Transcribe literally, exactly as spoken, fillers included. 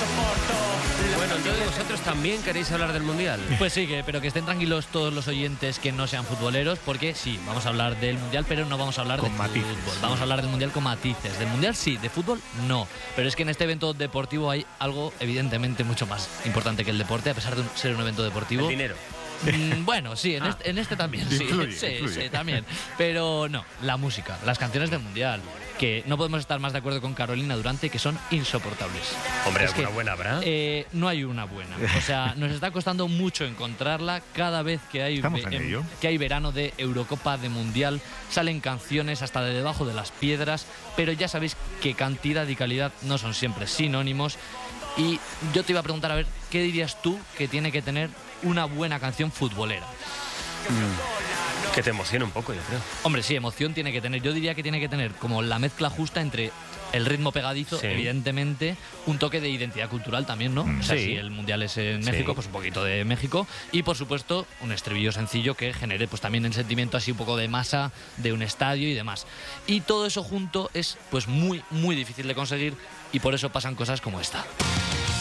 Bueno, entonces vosotros también queréis hablar del Mundial. Pues sí, que, pero que estén tranquilos todos los oyentes que no sean futboleros, porque sí, vamos a hablar del Mundial, pero no vamos a hablar Con de matices. fútbol. Vamos a hablar del Mundial con matices. Del Mundial sí, de fútbol no. Pero es que en este evento deportivo hay algo evidentemente mucho más importante que el deporte, a pesar de ser un evento deportivo. El dinero. Mm, bueno, sí, en, Ah. este, en este también, sí, Influye, sí, influye. sí, también. Pero no, la música, las canciones del Mundial, que no podemos estar más de acuerdo con Carolina Durante, que son insoportables. Hombre, Es ¿alguna que, buena habrá? eh, no hay una buena. O sea, nos está costando mucho encontrarla. Cada vez que hay, Estamos en em, ello. que hay verano de Eurocopa, de Mundial, salen canciones hasta de debajo de las piedras, pero ya sabéis que cantidad y calidad no son siempre sinónimos. Y yo te iba a preguntar, a ver, ¿qué dirías tú que tiene que tener una buena canción futbolera? Que te emociona un poco, yo creo. Hombre, sí, emoción tiene que tener. Yo diría que tiene que tener como la mezcla justa entre el ritmo pegadizo, Sí. evidentemente, un toque de identidad cultural también, ¿no? Mm. O sea, Sí. si el Mundial es en México, Sí. pues un poquito de México. Y, por supuesto, un estribillo sencillo que genere pues también el sentimiento así un poco de masa de un estadio y demás. Y todo eso junto es pues muy, muy difícil de conseguir y por eso pasan cosas como esta.